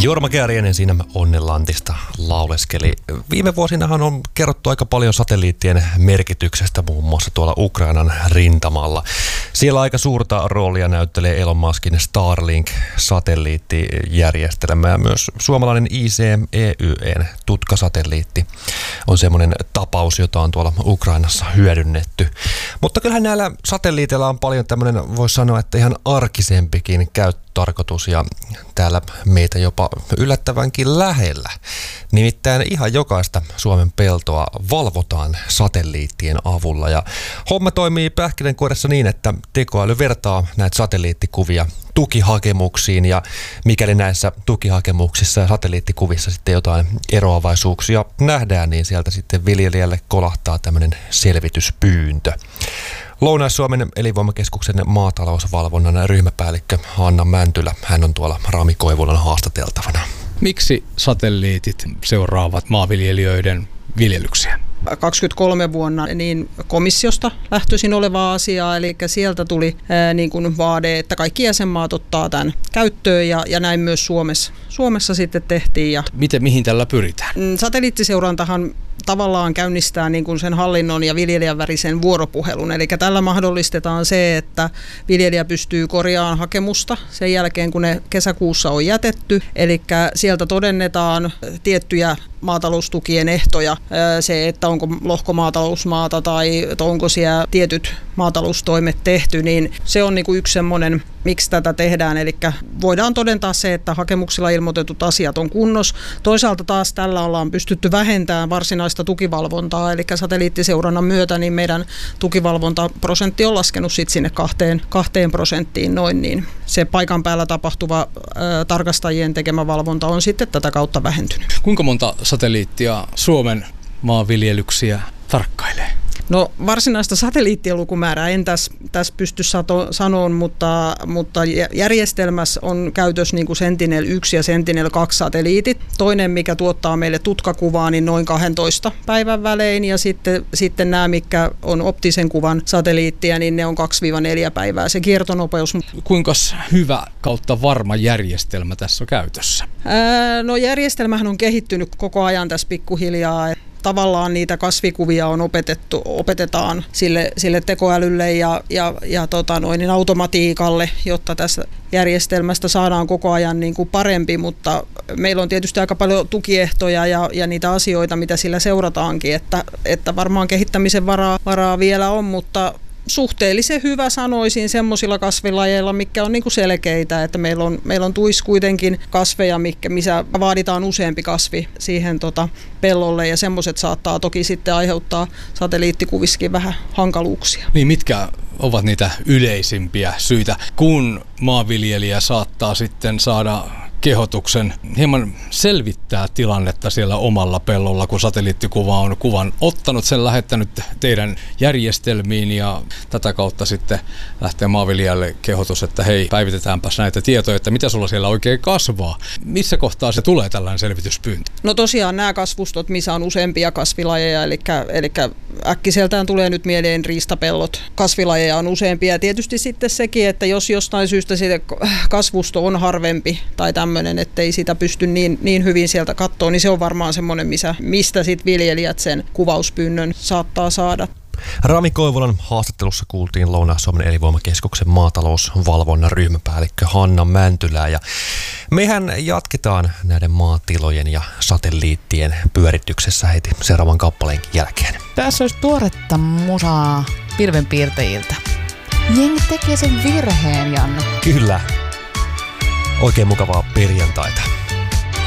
Jorma Kääriäinen siinä Onnenlantista lauleskeli. Viime vuosinahan on kerrottu aika paljon satelliittien merkityksestä muun muassa tuolla Ukrainan rintamalla. Siellä aika suurta roolia näyttelee Elon Muskin Starlink-satelliittijärjestelmä ja myös suomalainen ICMEY:n tutkasatelliitti on semmoinen tapaus, jota on tuolla Ukrainassa hyödynnetty. Mutta kyllähän näillä satelliiteilla on paljon tämmöinen, voisi sanoa, että ihan arkisempikin käyttötarkoitus ja täällä meitä jopa yllättävänkin lähellä. Nimittäin ihan jokaista Suomen peltoa valvotaan satelliittien avulla ja homma toimii pähkinänkuoressa niin, että tekoäly vertaa näitä satelliittikuvia tukihakemuksiin ja mikäli näissä tukihakemuksissa ja satelliittikuvissa sitten jotain eroavaisuuksia nähdään, niin sieltä sitten viljelijälle kolahtaa tämmöinen selvityspyyntö. Lounais-Suomen elinvoimakeskuksen maatalousvalvonnan ryhmäpäällikkö Hanna Mäntylä, hän on tuolla Rami Koivulan haastateltavana. Miksi satelliitit seuraavat maanviljelijöiden viljelyksiä? 23 vuonna niin komissiosta lähtöisin olevaa asiaa, eli sieltä tuli niin kuin vaade, että kaikki jäsenmaat ottaa tämän käyttöön ja näin myös Suomessa sitten tehtiin. Mihin tällä pyritään? Satelliittiseurantahan tavallaan käynnistää niin kuin sen hallinnon ja viljelijän välisen vuoropuhelun. Eli tällä mahdollistetaan se, että viljelijä pystyy korjaamaan hakemusta sen jälkeen, kun ne kesäkuussa on jätetty. Eli sieltä todennetaan tiettyjä maataloustukien ehtoja, se, että onko lohkomaatalousmaata tai onko siellä tietyt maataloustoimet tehty, niin se on niin kuin yksi semmoinen, miksi tätä tehdään. Eli voidaan todentaa se, että hakemuksilla ilmoitetut asiat on kunnossa. Toisaalta taas tällä ollaan pystytty vähentämään varsinaista tukivalvontaa, eli satelliittiseurannan myötä niin meidän tukivalvontaprosentti on laskenut sit sinne 2% noin, niin se paikan päällä tapahtuva tarkastajien tekemä valvonta on sitten tätä kautta vähentynyt. Kuinka monta satelliittia Suomen maanviljelyksiä tarkkailee? No varsinaista satelliittien lukumäärää en tässä pysty sanomaan, mutta järjestelmässä on käytössä niin kuin Sentinel-1 ja Sentinel-2 satelliitit. Toinen, mikä tuottaa meille tutkakuvaa, niin noin 12 päivän välein ja sitten nämä, mikä on optisen kuvan satelliittia, niin ne on 2-4 päivää se kiertonopeus. Kuinka hyvä kautta varma järjestelmä tässä on käytössä? No järjestelmähän on kehittynyt koko ajan tässä pikkuhiljaa. Tavallaan niitä kasvikuvia on opetetaan sille tekoälylle ja automatiikalle, jotta tässä järjestelmästä saadaan koko ajan niin kuin parempi, mutta meillä on tietysti aika paljon tukiehtoja ja niitä asioita, mitä sillä seurataankin, että varmaan kehittämisen varaa vielä on, mutta suhteellisen hyvä sanoisin semmoisilla kasvilajeilla, mitkä on niinku selkeitä, että meillä on tuissa kuitenkin kasveja, missä vaaditaan useampi kasvi siihen pellolle ja semmoiset saattaa toki sitten aiheuttaa satelliittikuvissakin vähän hankaluuksia. Niin mitkä ovat niitä yleisimpiä syitä, kun maanviljelijä saattaa sitten saada kehotuksen hieman selvittää tilannetta siellä omalla pellolla, kun satelliittikuva on kuvan ottanut, sen lähettänyt teidän järjestelmiin ja tätä kautta sitten lähtee maanviljelijälle kehotus, että hei, päivitetäänpäs näitä tietoja, että mitä sulla siellä oikein kasvaa. Missä kohtaa se tulee tällainen selvityspyyntö? No tosiaan nämä kasvustot, missä on useampia kasvilajeja, eli äkkiseltään tulee nyt mieleen riistapellot. Kasvilajeja on useampia ja tietysti sitten sekin, että jos jostain syystä se kasvusto on harvempi tai tämmöinen, ettei sitä pysty niin hyvin sieltä katsoa, niin se on varmaan semmoinen, mistä sitten viljelijät sen kuvauspyynnön saattaa saada. Rami Koivulan haastattelussa kuultiin Lounais-Suomen elinvoimakeskuksen maatalousvalvonnan ryhmäpäällikkö Hanna Mäntylää. Ja mehän jatketaan näiden maatilojen ja satelliittien pyörityksessä heti seuraavan kappaleenkin jälkeen. Tässä olisi tuoretta musaa pilvenpiirtäjiltä. Jengi tekee sen virheen, Janne. Kyllä. Oikein mukavaa perjantaita.